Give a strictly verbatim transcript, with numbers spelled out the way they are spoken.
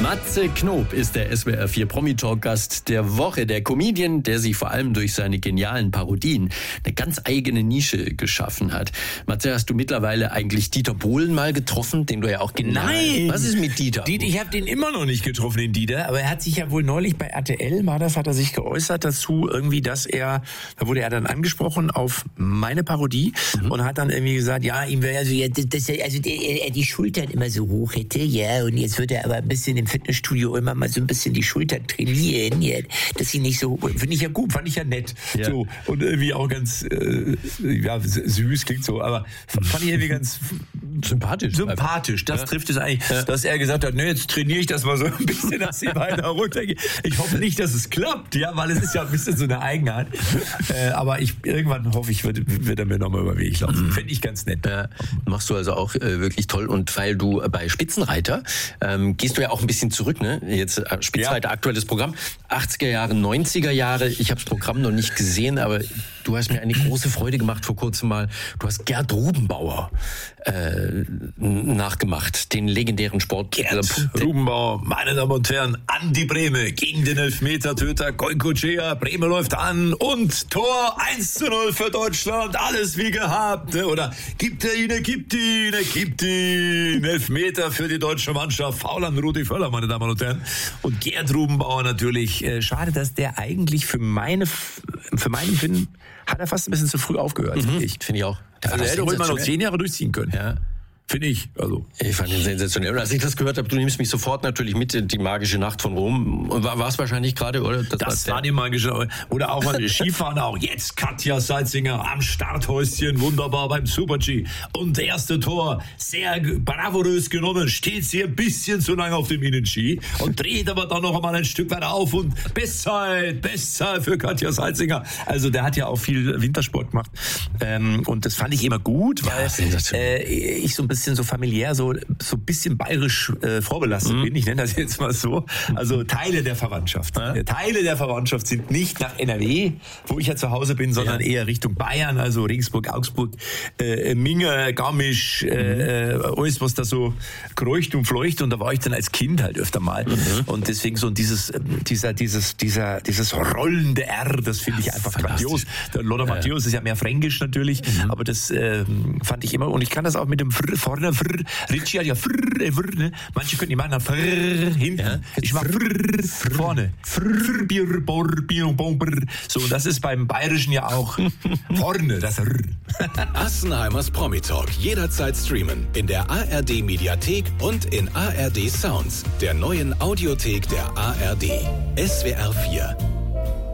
Matze Knob ist der S W R vier Promi-Talk-Gast der Woche. Der Comedian, der sich vor allem durch seine genialen Parodien eine ganz eigene Nische geschaffen hat. Matze, hast du mittlerweile eigentlich Dieter Bohlen mal getroffen, den du ja auch genial... Nein! Was ist mit Dieter? Dieter ich habe den immer noch nicht getroffen, den Dieter. Aber er hat sich ja wohl neulich bei R T L, war das, hat er sich geäußert dazu, irgendwie, dass er, da wurde er dann angesprochen auf meine Parodie mhm. und hat dann irgendwie gesagt, ja, ihm wäre also, ja, dass er also er die Schultern immer so hoch hätte, ja, und jetzt wird er aber ein bisschen im Fitnessstudio immer mal so ein bisschen die Schultern trainieren, ja, dass sie nicht so, finde ich ja gut, fand ich ja nett, ja. So, und irgendwie auch ganz, äh, ja, süß klingt so, aber fand ich irgendwie ganz sympathisch. Sympathisch, das ja. trifft es eigentlich, ja. dass er gesagt hat, ne, jetzt trainiere ich das mal so ein bisschen, dass die Beine runtergehen. Ich hoffe nicht, dass es klappt, ja, weil es ist ja ein bisschen so eine Eigenart, äh, aber ich, irgendwann hoffe ich, wird, wird er mir nochmal über den Weg laufen. Mhm. Finde ich ganz nett. Ja, machst du also auch äh, wirklich toll, und weil du bei Spitzenreiter ähm, gehst du ja auch ein bisschen zurück, ne? Jetzt äh, Spitzenreiter, ja. aktuelles Programm, achtziger Jahre, neunziger Jahre, ich habe das Programm noch nicht gesehen, aber du hast mir eine große Freude gemacht vor kurzem mal. Du hast Gerd Rubenbauer äh, nachgemacht, den legendären Sport. Gerd Rubenbauer, meine Damen und Herren, Andi Brehme gegen den Elfmeter-Töter Goicoechea. Brehme läuft an und Tor eins zu null für Deutschland, alles wie gehabt. Oder gibt er ihn, er gibt ihn, er gibt ihn. Elfmeter für die deutsche Mannschaft. Foul an Rudi Völler, meine Damen und Herren. Und Gerd Rubenbauer natürlich. Äh, schade, dass der eigentlich für meine, für meinen Finden hat er fast ein bisschen zu früh aufgehört, mhm. finde ich. Finde ich auch. Also er hätte ruhig mal noch zehn Jahre durchziehen können. Ja. Finde ich. Also. Ich fand ihn sensationell. Und als ich das gehört habe, du nimmst mich sofort natürlich mit, die magische Nacht von Rom. War, war es wahrscheinlich gerade, oder? Das, das war, war die magische, oder auch mal Skifahren auch. Jetzt Katja Salzinger am Starthäuschen, wunderbar beim Super-G. Und erste Tor, sehr bravourös genommen, steht sie ein bisschen zu lange auf dem Innenski und dreht aber dann noch einmal ein Stück weiter auf und Bestzeit, Bestzeit für Katja Salzinger. Also der hat ja auch viel Wintersport gemacht. Ähm, und das fand ich immer gut, weil ja, äh, ich so ein bisschen so familiär, so so ein bisschen bayerisch äh, vorbelastet mhm. bin. Ich nenne das jetzt mal so. Also Teile der Verwandtschaft. Ja. Teile der Verwandtschaft sind nicht nach N R W, wo ich ja zu Hause bin, sondern ja. eher Richtung Bayern, also Regensburg, Augsburg, äh, Minge, Garmisch, mhm. äh, alles, was da so kreucht und fleucht. Und da war ich dann als Kind halt öfter mal. Mhm. Und deswegen so dieses, dieser, dieses, dieser, dieses rollende R, das finde ich einfach grandios. Der Lothar ja. Matthäus ist ja mehr fränkisch natürlich, mhm. aber das äh, fand ich immer, und ich kann das auch mit dem Frr vorne, Frr, Ritchie hat ja Frr, äh, Frr, ne? Manche können die machen dann Frr hinten. Ja. Ich mach Frr, Frr vorne. Frr, Bier, Bor, Bier, Bomber. So, und das ist beim Bayerischen ja auch vorne, das R. Assenheimers Promi-Talk jederzeit streamen in der A R D Mediathek und in A R D Sounds, der neuen Audiothek der A R D. S W R vier.